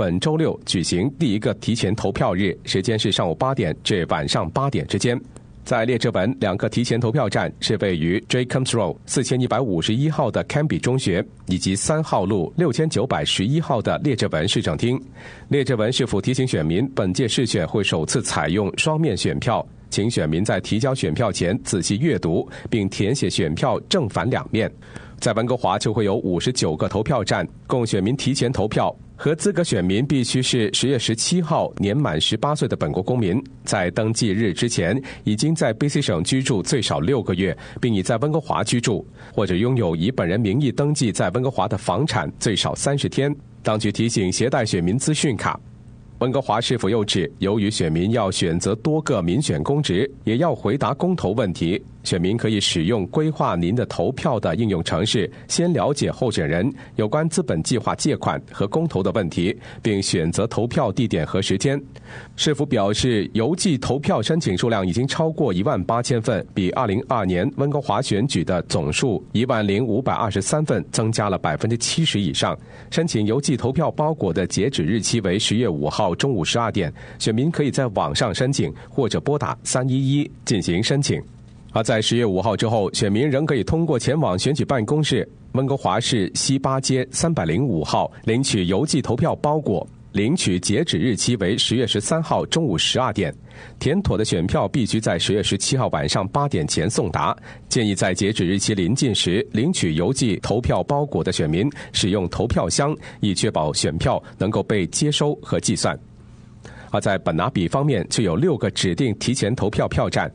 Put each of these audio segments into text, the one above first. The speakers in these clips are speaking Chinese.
本周六举行第一个提前投票日，时间是上午8点至晚上8点之间。在列治文，2个提前投票站是位于 Jacobs Road 4151号的 Canby 中学，以及3号路6911号的列治文市政厅。列治文市府提醒选民，本届市选会首次采用双面选票，请选民在提交选票前仔细阅读，并填写选票正反两面。在温哥华就会有59个投票站，供选民提前投票。合资格选民必须是10月17号年满18岁的本国公民，在登记日之前已经在 BC 省居住最少6个月，并已在温哥华居住，或者拥有以本人名义登记在温哥华的房产最少30天。当局提醒携带选民资讯卡。温哥华市府又指，由于选民要选择多个民选公职，也要回答公投问题，选民可以使用规划您的投票的应用程式，先了解候选人有关资本计划借款和公投的问题，并选择投票地点和时间。市府表示，邮寄投票申请数量已经超过18000份，比2022年温哥华选举的总数10523份增加了70%以上。申请邮寄投票包裹的截止日期为10月5号中午12点，选民可以在网上申请或者拨打311进行申请。而在10月5号之后，选民仍可以通过前往选举办公室温哥华市西巴街305号领取邮寄投票包裹，领取截止日期为10月13号中午12点。填妥的选票必须在10月17号晚上8点前送达。建议在截止日期临近时领取邮寄投票包裹的选民使用投票箱，以确保选票能够被接收和计算。而在本拿比方面，就有6个指定提前投票票站。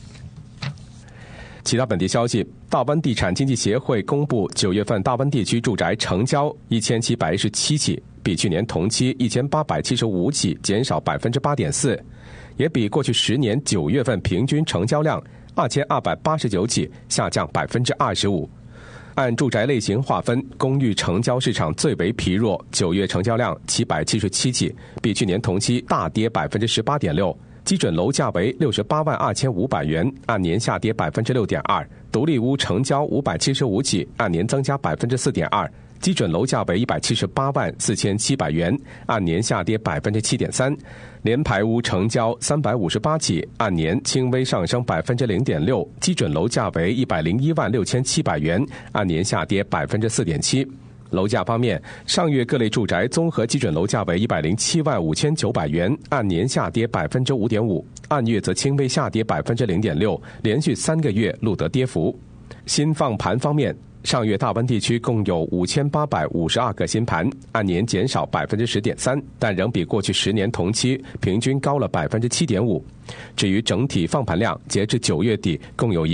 其他本地消息，大温地产经济协会公布9月份大温地区住宅成交1717起，比去年同期1875起减少 8.4%， 也比过去10年9月份平均成交量2289起下降 25%。按住宅类型划分，公寓成交市场最为疲弱，9月成交量777起，比去年同期大跌 18.6%。基准楼价为682500元，按年下跌 6.2%。独立屋成交575起，按年增加 4.2%。基准楼价为1784700元，按年下跌 7.3%。联排屋成交358起，按年轻微上升 0.6%。基准楼价为1016700元，按年下跌 4.7%。楼价方面，上月各类住宅综合基准楼价为1075900元，按年下跌 5.5%， 按月则轻微下跌 0.6%， 连续3个月录得跌幅。新放盘方面，上月大温地区共有5852个新盘，按年减少 10.3%， 但仍比过去10年同期平均高了 7.5%。至于整体放盘量，截至9月底共有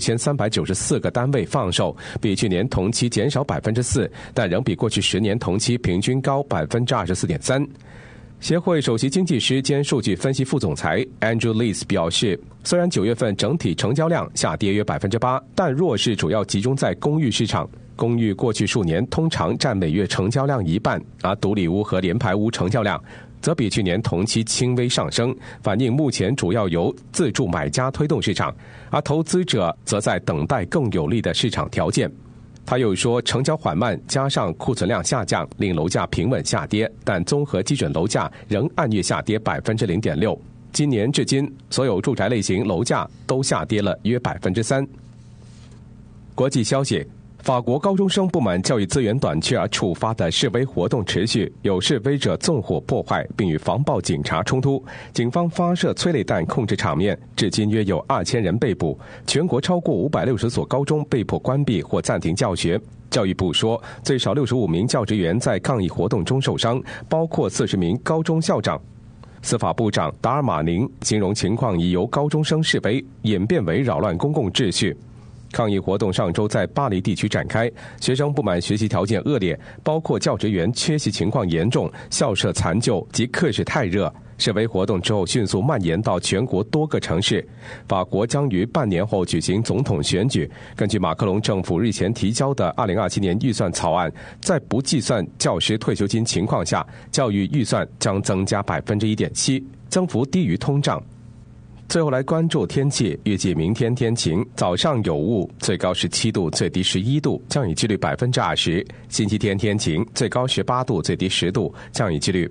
16394个单位放售，比去年同期减少 4%， 但仍比过去10年同期平均高 24.3%。协会首席经济师兼数据分析副总裁 Andrew Lees 表示，虽然9月份整体成交量下跌约 8%， 但弱势主要集中在公寓市场。公寓过去数年通常占每月成交量一半，而独立屋和联排屋成交量则比去年同期轻微上升，反映目前主要由自住买家推动市场，而投资者则在等待更有利的市场条件。他又说，成交缓慢加上库存量下降，令楼价平稳下跌，但综合基准楼价仍按月下跌 0.6%。今年至今，所有住宅类型楼价都下跌了约 3%。国际消息，法国高中生不满教育资源短缺而触发的示威活动持续，有示威者纵火破坏并与防暴警察冲突，警方发射催泪弹控制场面，至今约有2000人被捕，全国超过560所高中被迫关闭或暂停教学。教育部说，最少65名教职员在抗议活动中受伤，包括40名高中校长。司法部长达尔马宁形容情况已由高中生示威演变为扰乱公共秩序。抗议活动上周在巴黎地区展开，学生不满学习条件恶劣，包括教职员缺席情况严重、校舍残旧及课室太热。示威活动之后迅速蔓延到全国多个城市。法国将于半年后举行总统选举。根据马克龙政府日前提交的2027年预算草案，在不计算教师退休金情况下，教育预算将增加 1.7%， 增幅低于通胀。最后来关注天气，预计明天天晴，早上有雾，最高17度，最低11度，降雨几率 20%。星期天天晴，最高18度，最低10度，降雨几率